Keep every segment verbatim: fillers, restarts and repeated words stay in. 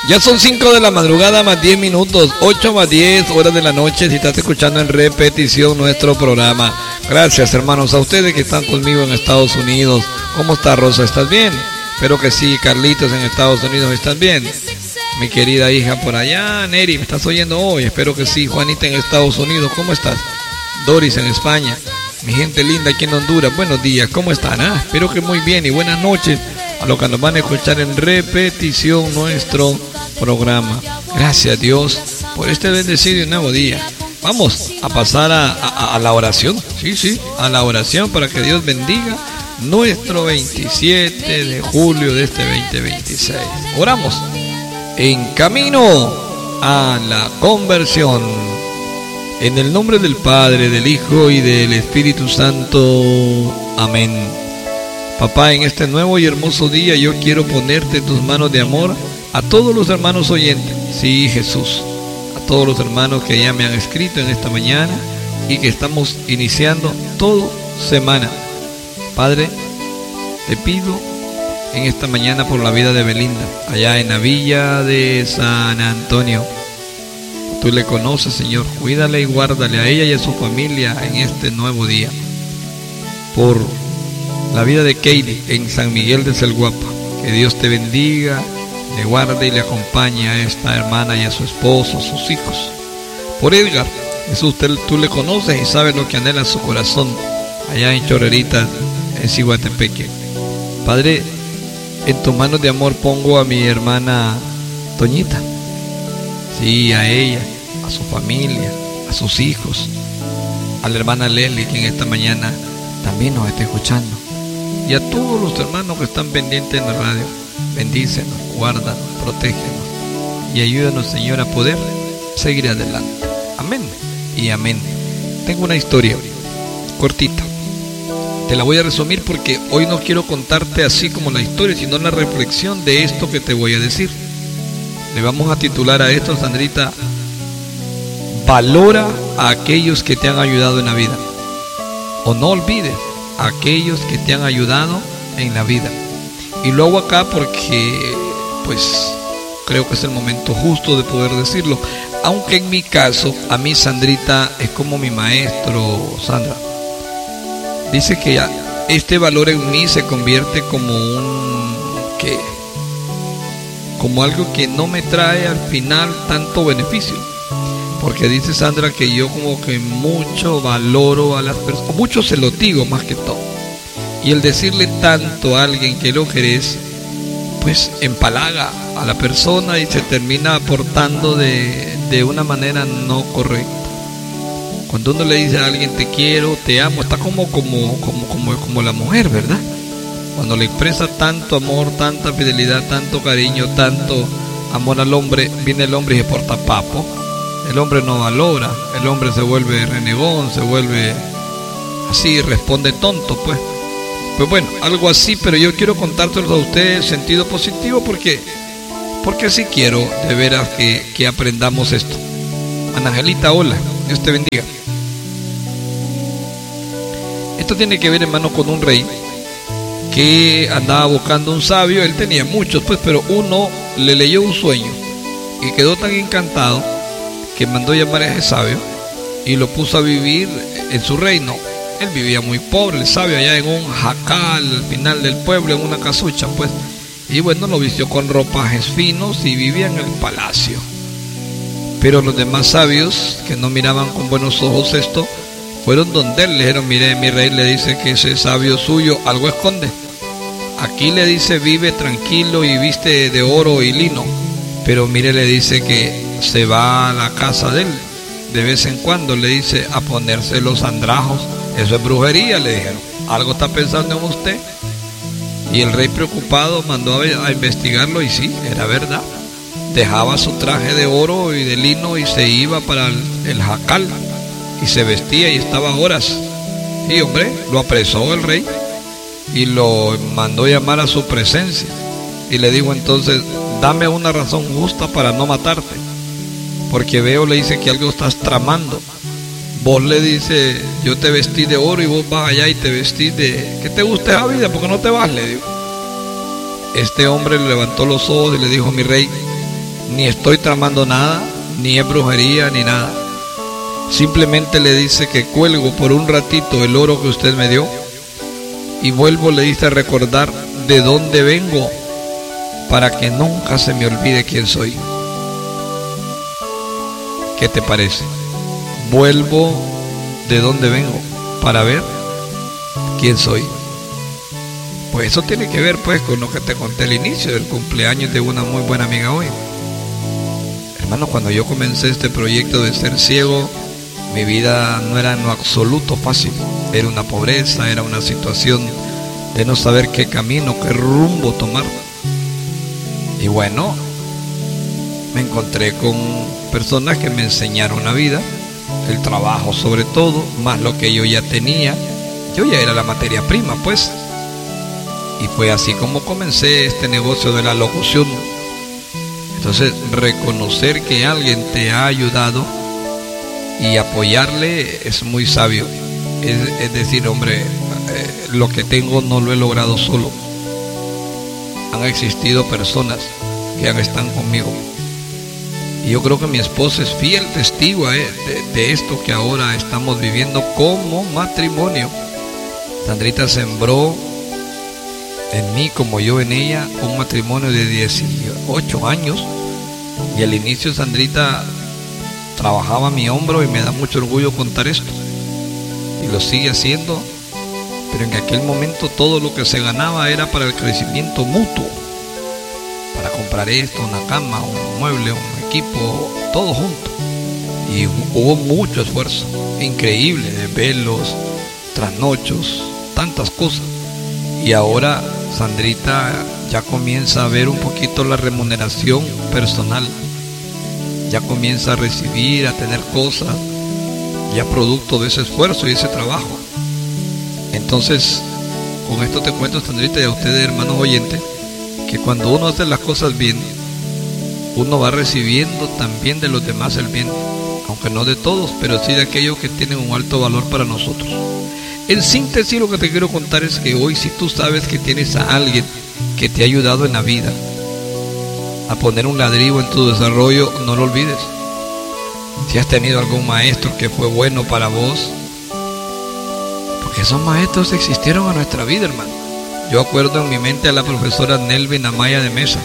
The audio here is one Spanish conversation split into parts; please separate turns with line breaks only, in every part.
Ya son cinco de la madrugada más diez minutos, ocho más diez horas de la noche, si estás escuchando en repetición nuestro programa. Gracias, hermanos, a ustedes que están conmigo en Estados Unidos. ¿Cómo está, Rosa? ¿Estás bien? Espero que sí. Carlitos en Estados Unidos, ¿estás bien? Mi querida hija por allá, Neri, ¿me estás oyendo hoy? Espero que sí. Juanita en Estados Unidos, ¿cómo estás? Doris en España. Mi gente linda aquí en Honduras, buenos días, ¿cómo están? Ah? Espero que muy bien y buenas noches a los que nos van a escuchar en repetición nuestro programa. Gracias, Dios, por este bendecido y nuevo día. Vamos a pasar a, a, a la oración, sí, sí, a la oración para que Dios bendiga nuestro veintisiete de julio de este veinte veintiséis. Oramos. En camino a la conversión. En el nombre del Padre, del Hijo y del Espíritu Santo. Amén. Papá, en este nuevo y hermoso día yo quiero ponerte en tus manos de amor a todos los hermanos oyentes. Sí, Jesús. A todos los hermanos que ya me han escrito en esta mañana y que estamos iniciando toda semana. Padre, te pido en esta mañana por la vida de Belinda, allá en la villa de San Antonio. Tú le conoces, Señor, cuídale y guárdale a ella y a su familia en este nuevo día. Por la vida de Katie en San Miguel de Celguapa, que Dios te bendiga, le guarde y le acompañe a esta hermana y a su esposo, a sus hijos. Por Edgar, Jesús, usted, tú le conoces y sabes lo que anhela su corazón, allá en Chorrerita, en Ciguatepeque. Padre, en tus manos de amor pongo a mi hermana Toñita. Sí, a ella, a su familia, a sus hijos, a la hermana Leslie, que en esta mañana también nos está escuchando, y a todos los hermanos que están pendientes en la radio. Bendícenos, guárdanos, protégenos y ayúdanos, Señor, a poder seguir adelante. Amén y amén. Tengo una historia cortita. Te la voy a resumir porque hoy no quiero contarte así como la historia, sino la reflexión de esto que te voy a decir. Le vamos a titular a esto, Sandrita, valora a aquellos que te han ayudado en la vida. O no olvides a aquellos que te han ayudado en la vida. Y lo hago acá porque, pues, creo que es el momento justo de poder decirlo. Aunque en mi caso, a mí Sandrita es como mi maestro, Sandra. Dice que ya este valor en mí se convierte como un... ¿qué? Como algo que no me trae al final tanto beneficio, porque dice Sandra que yo como que mucho valoro a las personas, mucho se lo digo más que todo, y el decirle tanto a alguien que lo querés, pues empalaga a la persona y se termina aportando de, de una manera no correcta. Cuando uno le dice a alguien te quiero, te amo, está como, como, como, como, como la mujer, ¿verdad? Cuando le expresa tanto amor, tanta fidelidad, tanto cariño, tanto amor al hombre, viene el hombre y se porta papo. El hombre no valora, el hombre se vuelve renegón, se vuelve así, responde tonto, pues. Pues bueno, algo así, pero yo quiero contárselos a ustedes en sentido positivo porque, porque sí quiero de veras que, que aprendamos esto. Ana Angelita, hola, Dios te bendiga. Esto tiene que ver, hermano, con un rey que andaba buscando un sabio. Él tenía muchos, pues, pero uno le leyó un sueño y quedó tan encantado que mandó llamar a ese sabio y lo puso a vivir en su reino. Él vivía muy pobre, el sabio, allá en un jacal al final del pueblo, en una casucha, pues, y bueno, lo vistió con ropajes finos y vivía en el palacio. Pero los demás sabios, que no miraban con buenos ojos esto, fueron donde él, le dijeron, mire, mi rey le dice que ese sabio suyo algo esconde. Aquí le dice vive tranquilo y viste de oro y lino, pero mire, le dice que se va a la casa de él de vez en cuando, le dice, a ponerse los andrajos. Eso es brujería, le dijeron. Algo está pensando en usted. Y el rey, preocupado, mandó a, a investigarlo, y sí, era verdad. Dejaba su traje de oro y de lino y se iba para el, el jacal y se vestía y estaba horas. Y hombre, lo apresó el rey y lo mandó llamar a su presencia y le dijo entonces, dame una razón justa para no matarte, porque veo, le dice, que algo estás tramando. Vos, le dice, yo te vestí de oro y vos vas allá y te vestís de... ¿Qué te gusta esa vida? ¿Por qué no te vas? Le digo. Este hombre le levantó los ojos y le dijo, mi rey, ni estoy tramando nada, ni es brujería, ni nada. Simplemente le dice que cuelgo por un ratito el oro que usted me dio y vuelvo, le dice, a recordar de dónde vengo para que nunca se me olvide quién soy. ¿Qué te parece? Vuelvo de dónde vengo para ver quién soy. Pues eso tiene que ver pues con lo que te conté al inicio del cumpleaños de una muy buena amiga hoy. Hermano, cuando yo comencé este proyecto de ser ciego, mi vida no era en lo absoluto fácil. Era una pobreza, era una situación de no saber qué camino, qué rumbo tomar. Y bueno, me encontré con personas que me enseñaron la vida, el trabajo sobre todo, más lo que yo ya tenía. Yo ya era la materia prima, pues. Y fue así como comencé este negocio de la locución. Entonces, reconocer que alguien te ha ayudado y apoyarle es muy sabio. Es, es decir, hombre, eh, lo que tengo no lo he logrado solo. Han existido personas que han estado conmigo. Y yo creo que mi esposa es fiel testigo eh, de, de esto que ahora estamos viviendo como matrimonio. Sandrita sembró en mí, como yo en ella, un matrimonio de dieciocho años. Y al inicio Sandrita trabajaba a mi hombro y me da mucho orgullo contar esto. Y lo sigue haciendo. Pero en aquel momento todo lo que se ganaba era para el crecimiento mutuo. Para comprar esto, una cama, un mueble, un equipo, todo junto. Y hubo mucho esfuerzo, increíble, de velos, trasnochos, tantas cosas. Y ahora Sandrita ya comienza a ver un poquito la remuneración personal. Ya comienza a recibir, a tener cosas, ya producto de ese esfuerzo y ese trabajo. Entonces, con esto te cuento, Sandrita, y a ustedes, hermanos oyentes, que cuando uno hace las cosas bien, uno va recibiendo también de los demás el bien, aunque no de todos, pero sí de aquellos que tienen un alto valor para nosotros. En síntesis, lo que te quiero contar es que hoy, si tú sabes que tienes a alguien que te ha ayudado en la vida a poner un ladrillo en tu desarrollo, no lo olvides. Si has tenido algún maestro que fue bueno para vos, porque esos maestros existieron en nuestra vida, hermano. Yo acuerdo en mi mente a la profesora Nelvin Amaya de Mesa.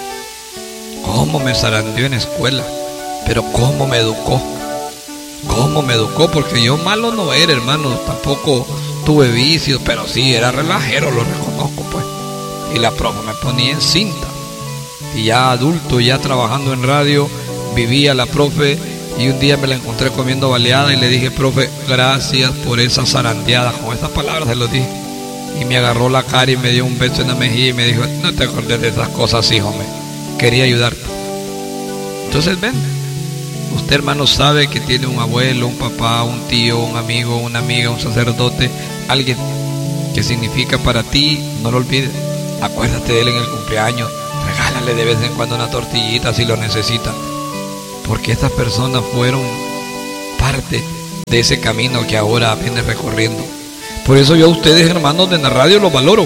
Cómo me zarandeó en escuela, pero cómo me educó. Cómo me educó, porque yo malo no era, hermano. Tampoco tuve vicios, pero sí era relajero, lo reconozco, pues. Y la profe me ponía en cinta. Y ya adulto, ya trabajando en radio, vivía la profe. Y un día me la encontré comiendo baleada y le dije, profe, gracias por esa zarandeada. Con estas palabras se lo dije. Y me agarró la cara y me dio un beso en la mejilla y me dijo, no te acordes de esas cosas, hijo, me quería ayudarte. Entonces, ven, usted, hermano, sabe que tiene un abuelo, un papá, un tío, un amigo, una amiga, un sacerdote, alguien que significa para ti, no lo olvides. Acuérdate de él en el cumpleaños, regálale de vez en cuando una tortillita si lo necesita, porque estas personas fueron parte de ese camino que ahora viene recorriendo. Por eso yo a ustedes, hermanos de la radio, los valoro.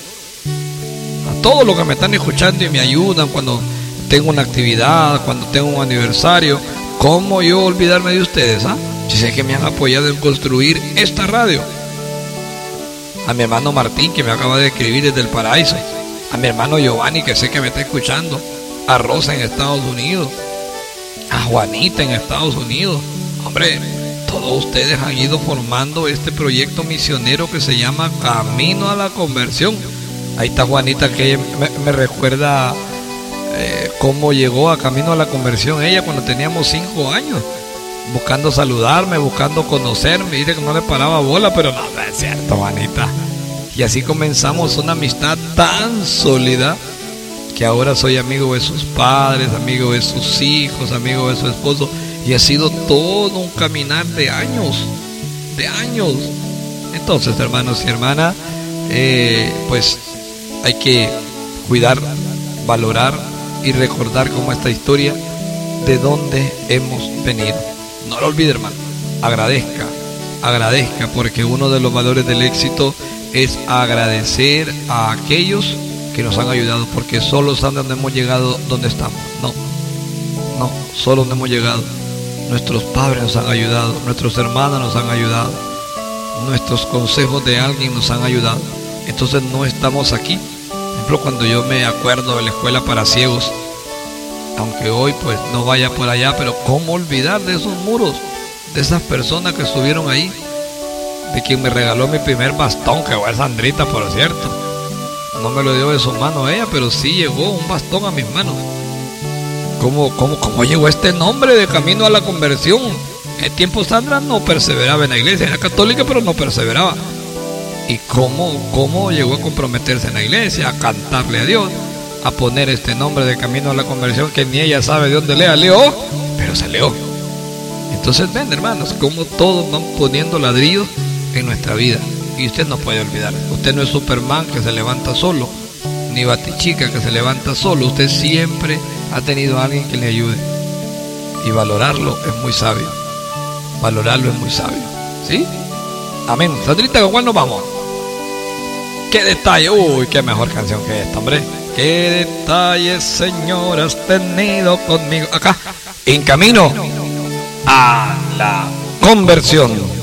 A todos los que me están escuchando y me ayudan cuando tengo una actividad, cuando tengo un aniversario. ¿Cómo yo olvidarme de ustedes? ¿Ah? Si sé que me han apoyado en construir esta radio. A mi hermano Martín, que me acaba de escribir desde el paraíso. A mi hermano Giovanni, que sé que me está escuchando. A Rosa en Estados Unidos. A Juanita en Estados Unidos. Hombre, todos ustedes han ido formando este proyecto misionero que se llama Camino a la Conversión. Ahí está Juanita, que me, me recuerda eh, cómo llegó a Camino a la Conversión ella cuando teníamos cinco años, buscando saludarme, buscando conocerme. Dice que no le paraba bola, pero no, no es cierto, Juanita. Y así comenzamos una amistad tan sólida que ahora soy amigo de sus padres, amigo de sus hijos, amigo de su esposo. Y ha sido todo un caminar de años, de años. Entonces, hermanos y hermanas, eh, pues hay que cuidar, valorar y recordar como esta historia de dónde hemos venido. No lo olvide, hermano. Agradezca, agradezca, porque uno de los valores del éxito es agradecer a aquellos que nos han ayudado, porque solo saben dónde hemos llegado, dónde estamos. No. No, solo no hemos llegado. Nuestros padres nos han ayudado, nuestros hermanos nos han ayudado, nuestros consejos de alguien nos han ayudado. Entonces no estamos aquí. Por ejemplo, cuando yo me acuerdo de la escuela para ciegos, aunque hoy pues no vaya por allá, pero cómo olvidar de esos muros, de esas personas que estuvieron ahí, de quien me regaló mi primer bastón, que fue Sandrita, por cierto. No me lo dio de su mano ella, pero sí llegó un bastón a mis manos. ¿Cómo, cómo, cómo llegó este nombre de Camino a la Conversión? En tiempo Sandra no perseveraba en la iglesia, era católica pero no perseveraba. ¿Y cómo, cómo llegó a comprometerse en la iglesia, a cantarle a Dios, a poner este nombre de Camino a la Conversión que ni ella sabe de dónde lea? Leó, pero se leó. Entonces ven, hermanos, cómo todos van poniendo ladrillos en nuestra vida. Y usted no puede olvidar, usted no es Superman que se levanta solo, ni Batichica que se levanta solo. Usted siempre ha tenido a alguien que le ayude, y valorarlo es muy sabio. Valorarlo es muy sabio, ¿sí? Amén. Sandrita, ¿con cuál nos vamos? ¡Qué detalle! Uy, qué mejor canción que esta, hombre. ¡Qué detalles, Señor, has tenido conmigo! Acá, en camino a la conversión.